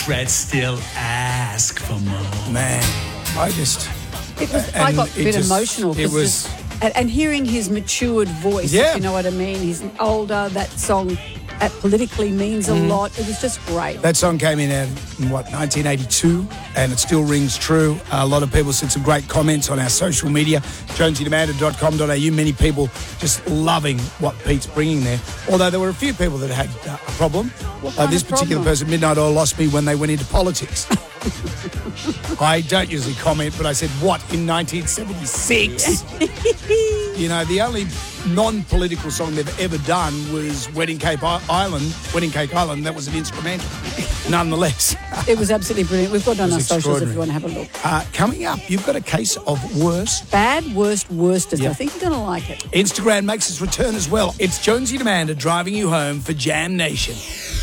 regrets still ask for more. Man, I got a bit emotional. And hearing his matured voice, if you know what I mean. He's older. That song politically means a lot. It was just great. That song came in 1982, and it still rings true. A lot of people sent some great comments on our social media, jonesyandamanda.com.au. Many people just loving what Pete's bringing there. Although there were a few people that had a problem. This particular person, Midnight Oil, lost me when they went into politics. I don't usually comment, but I said, what, in 1976? You know, the only non-political song they've ever done was Wedding Cake Island. That was an instrumental, nonetheless. It was absolutely brilliant. We've got it on our socials if you want to have a look. Coming up, you've got a case of worst. Bad, worstest. Yep. I think you're going to like it. Instagram makes its return as well. It's Jonesy and Amanda driving you home for Jam Nation.